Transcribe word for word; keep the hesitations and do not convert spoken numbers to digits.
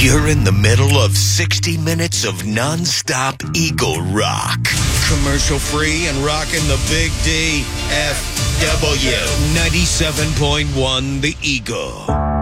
You're in the middle of sixty minutes of nonstop Eagle rock. Commercial free and rocking the Big D F W ninety-seven point one The Eagle.